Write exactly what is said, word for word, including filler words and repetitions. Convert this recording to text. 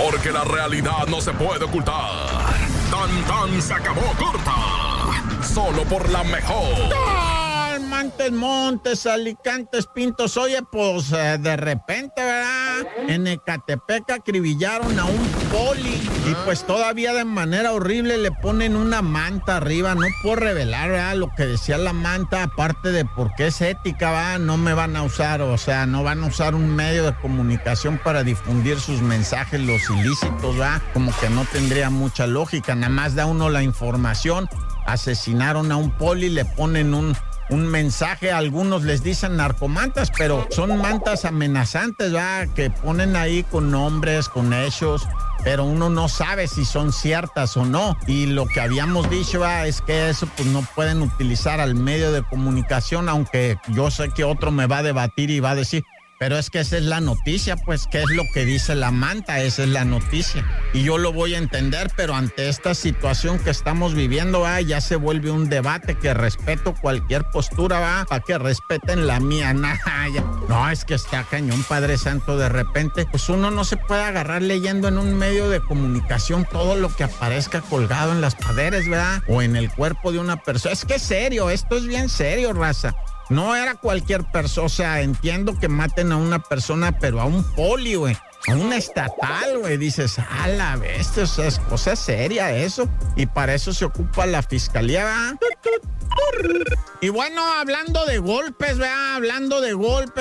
Porque la realidad no se puede ocultar. Tan tan se acabó corta. Solo por la mejor. Montes, Montes, Alicantes, Pintos. Oye, pues eh, de repente, ¿verdad? En Ecatepec acribillaron a un poli y pues todavía de manera horrible le ponen una manta arriba. No puedo revelar, ¿verdad? Lo que decía la manta, aparte de porque es ética, ¿verdad? No me van a usar, o sea, no van a usar un medio de comunicación para difundir sus mensajes, los ilícitos, ¿verdad? Como que no tendría mucha lógica. Nada más da uno la información. Asesinaron a un poli, le ponen un... un mensaje, a algunos les dicen narcomantas, pero son mantas amenazantes, ¿verdad? Que ponen ahí con nombres, con hechos, pero uno no sabe si son ciertas o no. Y lo que habíamos dicho, ¿verdad? Es que eso pues no pueden utilizar al medio de comunicación, aunque yo sé que otro me va a debatir y va a decir, pero es que esa es la noticia, pues, ¿qué es lo que dice la manta? Esa es la noticia. Y yo lo voy a entender, pero ante esta situación que estamos viviendo, ¿va? Ya se vuelve un debate que respeto cualquier postura, ¿va? Para que respeten la mía. Nah, ya. No, es que está cañón, Padre Santo, de repente. Pues uno no se puede agarrar leyendo en un medio de comunicación todo lo que aparezca colgado en las paredes, ¿verdad? O en el cuerpo de una persona. Es que es serio, esto es bien serio, raza. No era cualquier persona, o sea, entiendo que maten a una persona, pero a un poli, güey, a una estatal, güey, dices, a la bestia, o sea, es cosa seria eso, y para eso se ocupa la fiscalía, ¿verdad? Y bueno, hablando de golpes, ¿verdad? Hablando de golpes.